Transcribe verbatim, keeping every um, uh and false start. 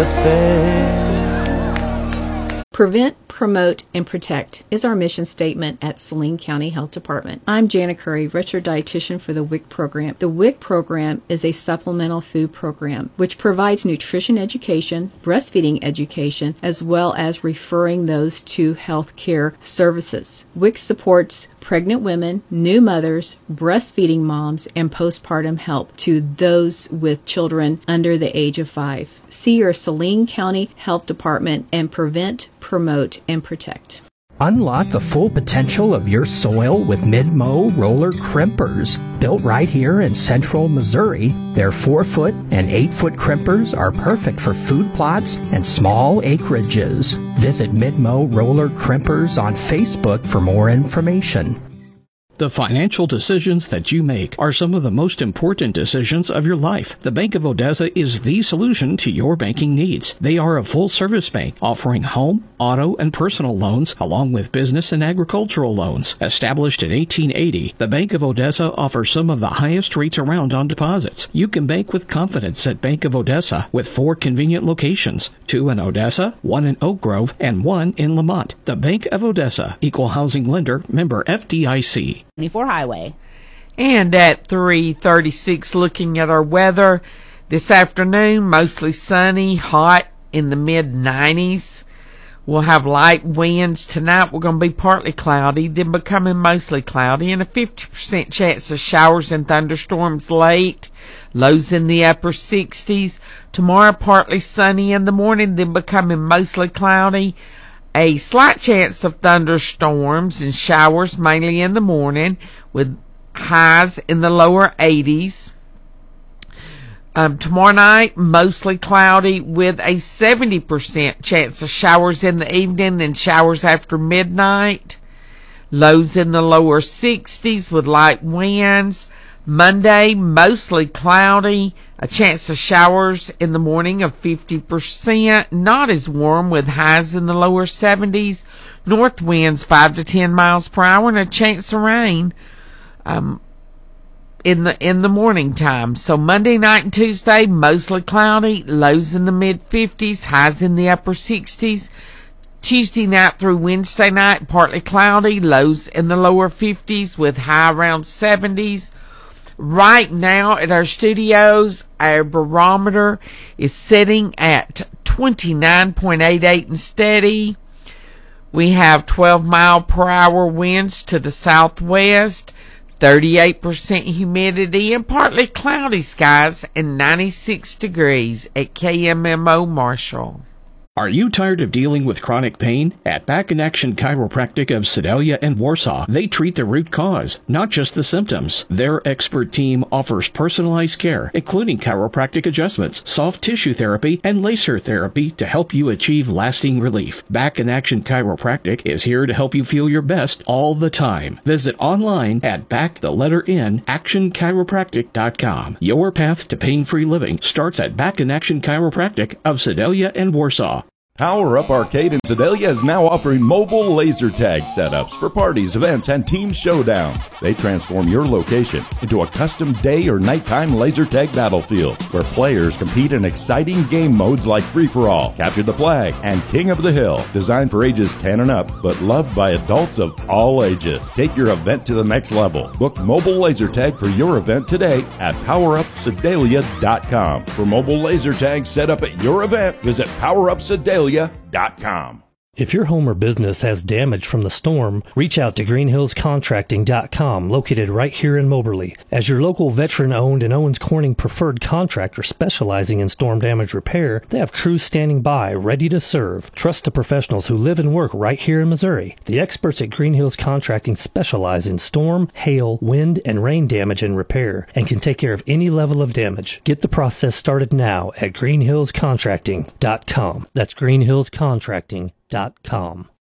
affair. Prevent, promote, and protect is our mission statement at Saline County Health Department. I'm Jana Curry, registered dietitian for the W I C program. The W I C program is a supplemental food program which provides nutrition education, breastfeeding education, as well as referring those to health care services. W I C supports pregnant women, new mothers, breastfeeding moms, and postpartum help to those with children under the age of five. See your Saline County Health Department and prevent, promote, and protect. Unlock the full potential of your soil with Mid-Mow roller crimpers. Built right here in central Missouri, their four-foot and eight-foot crimpers are perfect for food plots and small acreages. Visit Mid-Mow roller crimpers on Facebook for more information. The financial decisions that you make are some of the most important decisions of your life. The Bank of Odessa is the solution to your banking needs. They are a full-service bank offering home, auto, and personal loans, along with business and agricultural loans. Established in eighteen eighty, the Bank of Odessa offers some of the highest rates around on deposits. You can bank with confidence at Bank of Odessa with four convenient locations, two in Odessa, one in Oak Grove, and one in Lamont. The Bank of Odessa, Equal Housing Lender, member F D I C. twenty-four highway. And at three thirty-six, looking at our weather this afternoon, mostly sunny, hot in the mid nineties. We'll have light winds. Tonight we're going to be partly cloudy, then becoming mostly cloudy, and a fifty percent chance of showers and thunderstorms late. Lows in the upper sixties. Tomorrow partly sunny in the morning, then becoming mostly cloudy. A slight chance of thunderstorms and showers mainly in the morning with highs in the lower eighties. Um, tomorrow night, mostly cloudy with a seventy percent chance of showers in the evening and showers after midnight. Lows in the lower sixties with light winds. Monday, mostly cloudy, a chance of showers in the morning of fifty percent, not as warm with highs in the lower seventies, north winds five to ten miles per hour, and a chance of rain um, in the in the morning time. So Monday night and Tuesday, mostly cloudy, lows in the mid fifties, highs in the upper sixties. Tuesday night through Wednesday night, partly cloudy, lows in the lower fifties with high around seventies. Right now at our studios, our barometer is sitting at twenty-nine point eight eight and steady. We have twelve mile per hour winds to the southwest, thirty-eight percent humidity, and partly cloudy skies, and ninety-six degrees at K M M O Marshall. Are you tired of dealing with chronic pain? At Back in Action Chiropractic of Sedalia and Warsaw, they treat the root cause, not just the symptoms. Their expert team offers personalized care, including chiropractic adjustments, soft tissue therapy, and laser therapy to help you achieve lasting relief. Back in Action Chiropractic is here to help you feel your best all the time. Visit online at back the letter N action chiropractic dot com. Your path to pain-free living starts at Back in Action Chiropractic of Sedalia and Warsaw. Power Up Arcade in Sedalia is now offering mobile laser tag setups for parties, events, and team showdowns. They transform your location into a custom day or nighttime laser tag battlefield where players compete in exciting game modes like Free-for-All, Capture the Flag, and King of the Hill. Designed for ages ten and up, but loved by adults of all ages. Take your event to the next level. Book mobile laser tag for your event today at power up sedalia dot com. For mobile laser tag set up at your event, visit power up sedalia dot com. If your home or business has damage from the storm, reach out to green hills contracting dot com, located right here in Moberly. As your local veteran-owned and Owens Corning preferred contractor specializing in storm damage repair, they have crews standing by, ready to serve. Trust the professionals who live and work right here in Missouri. The experts at Green Hills Contracting specialize in storm, hail, wind, and rain damage and repair, and can take care of any level of damage. Get the process started now at green hills contracting dot com. That's green hills contracting dot com.